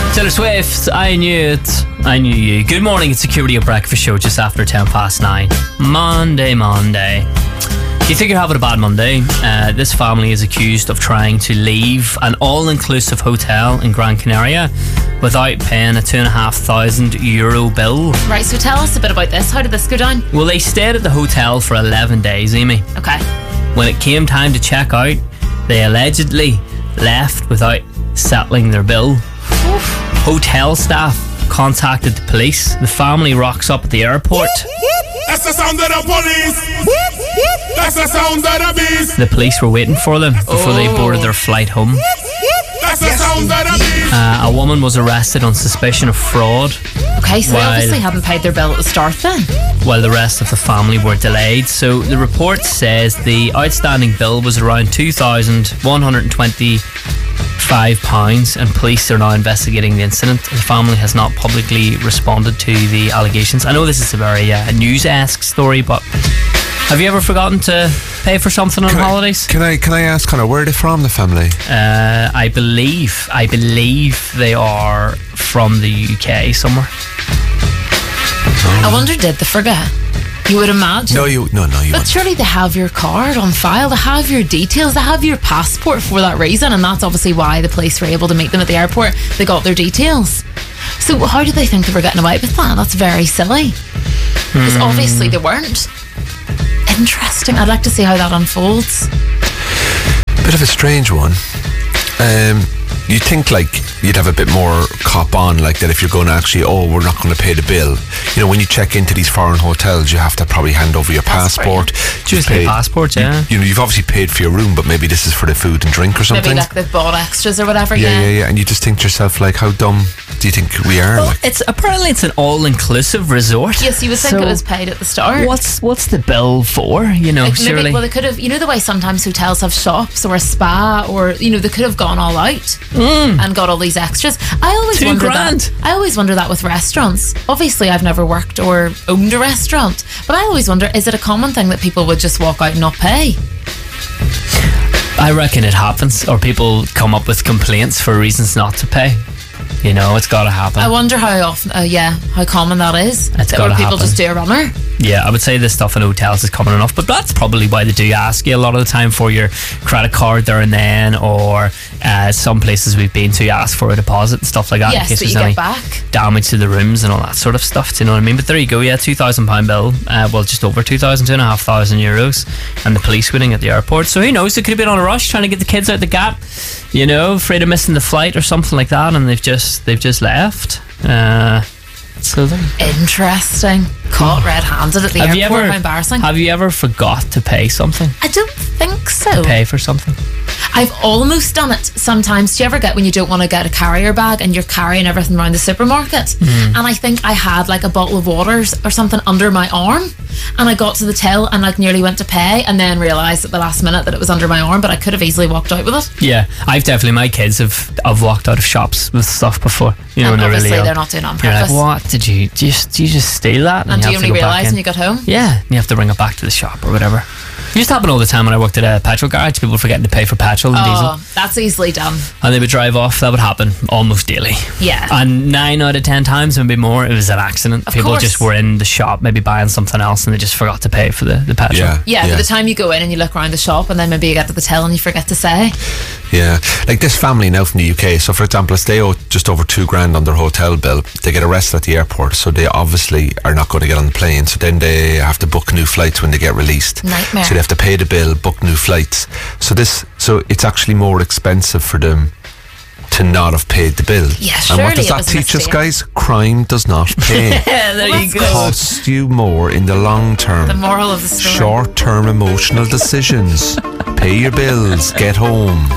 Taylor Swift, I knew it. I knew you. Good morning, it's Security at Breakfast Show just after 9:10. Monday. You think you're having a bad Monday? This family is accused of trying to leave an all-inclusive hotel in Gran Canaria without paying a €2,500 bill. Right, so tell us a bit about this. How did this go down? Well, they stayed at the hotel for 11 days, Amy. Okay. When it came time to check out, they allegedly left without settling their bill. Hotel staff contacted the police. The family rocks up at the airport. That's the sound of the police. That's the sound of the beast. The police were waiting for them before they boarded their flight home. That's the sound of the beast. A woman was arrested on suspicion of fraud, Okay, so they obviously hadn't paid their bill at the start then. while the rest of the family were delayed. So the report says the outstanding bill was around £2,125, and police are now investigating the incident. The family has not publicly responded to the allegations. I know this is a very news-esque story, but have you ever forgotten to pay for something on holidays? Can I ask kind of where are they from, the family? I believe they are from the UK somewhere. I wonder, did they forget? You would imagine. No, you But won't. surely they have your card on file, they have your details, they have your passport for that reason, and that's obviously why the police were able to meet them at the airport. They got their details. So how did they think they were getting away with that? That's very silly. Because obviously they weren't. Interesting. I'd like to see how that unfolds. Bit of a strange one. You'd think like you'd have a bit more cop on, like that if you're going to actually, we're not going to pay the bill. You know, when you check into these foreign hotels, you have to probably hand over your passport. Just the passport, yeah. You know, you've obviously paid for your room, but maybe this is for the food and drink or something. Maybe like they've bought extras or whatever. Yeah. And you just think to yourself, like, how dumb do you think we are? Well, Like, it's an all-inclusive resort. Yes, you would think it was paid at the start. What's the bill for? You know, Like surely. maybe, well, they could have, you know, the way sometimes hotels have shops or a spa, or, you know, they could have gone all out and got all these extras. I always $2,000. wonder that with restaurants. Obviously, I've never worked or owned a restaurant, but I always wonder, is it a common thing that people would just walk out and not pay? I reckon it happens, or people come up with complaints for reasons not to pay. You know, it's got to happen. I wonder how often, how common that is. It's That gotta where people happen. just do a runner. Yeah, I would say this stuff in hotels is common enough, but that's probably why they do ask you a lot of the time for your credit card there and then, or some places we've been to ask for a deposit and stuff like that, Yes, in case that there's you any get back. damage to the rooms and all that sort of stuff. Do you know what I mean? But there you go. Yeah, £2,000 bill. Well, just over 2,000, €2,500, and the police waiting at the airport. So who knows? They could have been on a rush trying to get the kids out the gap. You know, afraid of missing the flight or something like that, and they've just left. So there. Interesting. Caught red-handed at the airport. How embarrassing. Have you ever forgot to pay something? I don't think so. Pay for something? I've almost done it sometimes. Do you ever get when you don't want to get a carrier bag and you're carrying everything around the supermarket? And I think I had like a bottle of waters or something under my arm, and I got to the till and like nearly went to pay, and then realised at the last minute that it was under my arm, but I could have easily walked out with it. Yeah, my kids have walked out of shops with stuff before. You know, And when obviously they're really they're ill. not doing it on You're like, purpose. what did you just steal that? And do you have to only go back realise in. when you got home? Yeah, you have to bring it back to the shop or whatever. It used to happen all the time when I worked at a petrol garage. People forgetting to pay for petrol and diesel, Oh, that's easily done. and they would drive off. That would happen almost daily. Yeah. And 9 out of 10 times, maybe more, it was an accident. Of People course. just were in the shop, maybe buying something else, and they just forgot to pay for the petrol. Yeah, by the time you go in and you look around the shop, and then maybe you get to the till and you forget to say. Yeah, like this family now from the UK. So, for example, if they owe just over $2,000 on their hotel bill, they get arrested at the airport. So they obviously are not going to get on the plane. So then they have to book new flights when they get released. Nightmare. So they have to pay the bill, book new flights. So it's actually more expensive for them to not have paid the bill. Yeah, and surely what does it that was a teach us, mistake. guys? Crime does not pay. Yeah, there you go. Costs you more in the long term. The moral of the story. Short-term emotional decisions. Pay your bills. Get home.